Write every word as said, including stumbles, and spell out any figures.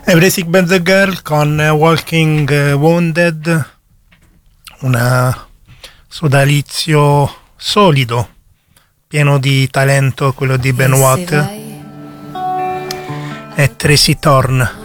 Everything But the Girl con Walking Wounded, un sodalizio solido, pieno di talento, quello di Ben Watt e Tracy Thorn.